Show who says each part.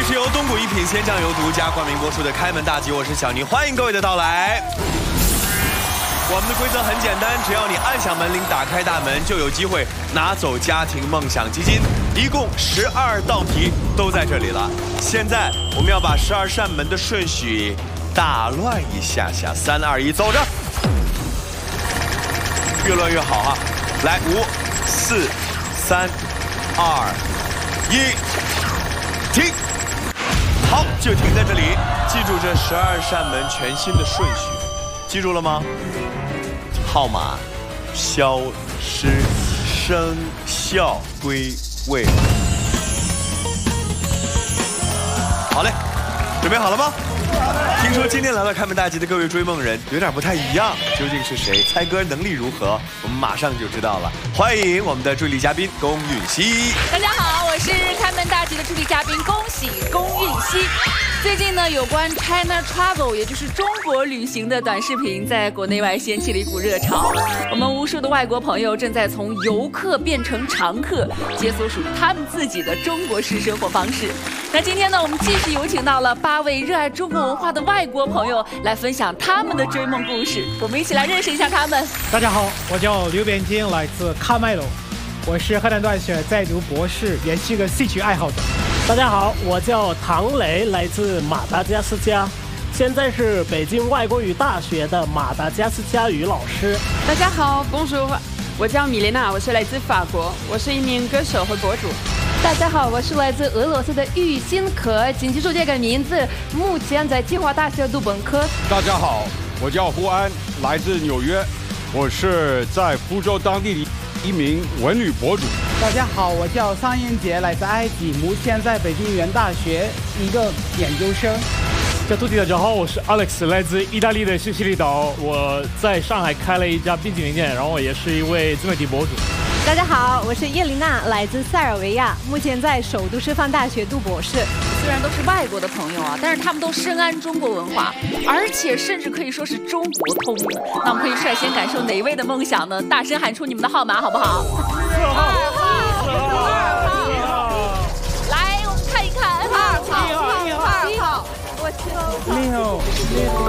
Speaker 1: 是由东谷一品鲜酱油独家冠名播出的开门大吉，我是小宁，欢迎各位的到来。我们的规则很简单，只要你按响门铃，打开大门，就有机会拿走家庭梦想基金。一共12道题都在这里了。现在我们要把12扇门的顺序打乱一下下，3、2、1，走着，越乱越好啊！来，5、4、3、2、1，停。好，就停在这里。记住这12扇门全新的顺序，记住了吗？号码、消失、生效、归位。好嘞，准备好了吗？听说今天来到开门大吉的各位追梦人有点不太一样，究竟是谁？猜歌能力如何？我们马上就知道了。欢迎我们的助理嘉宾龚允熙。
Speaker 2: 大家好，我是开门大吉的助理嘉宾龚允熙。最近呢，有关 China Travel， 也就是中国旅行的短视频，在国内外掀起了一股热潮。我们无数的外国朋友正在从游客变成常客，解锁属于他们自己的中国式生活方式。那今天呢，我们继续有请到了8位热爱中国文化的外国朋友来分享他们的追梦故事。我们一起来认识一下他们。
Speaker 3: 大家好，我叫刘边金，来自喀麦隆，我是河南大学在读博士，也是个戏曲爱好者。
Speaker 4: 大家好，我叫唐雷，来自马达加斯加，现在是北京外国语大学的马达加斯加语老师。
Speaker 5: 大家好，Bonjour，我叫米莲娜，我是来自法国，我是一名歌手和博主。
Speaker 6: 大家好，我是来自俄罗斯的玉新可，请记住这个名字，目前在清华大学读本科。
Speaker 7: 大家好，我叫胡安，来自纽约，我是在福州当地的一名文旅博主。
Speaker 8: 大家好，我叫桑英杰，来自埃及，目前在北京语言大学一个研究生。
Speaker 9: 大家好，我是 Alex， 来自意大利的西西里岛，我在上海开了一家冰淇淋店，然后我也是一位自媒体博主。
Speaker 10: 大家好，我是叶琳娜，来自塞尔维亚，目前在首都师范大学读博士。
Speaker 2: 虽然都是外国的朋友啊，但是他们都深谙中国文化，而且甚至可以说是中国通。那我们可以率先感受哪一位的梦想呢？大声喊出你们的号码好不好？2号。来，我们看一看。2号。我是6号。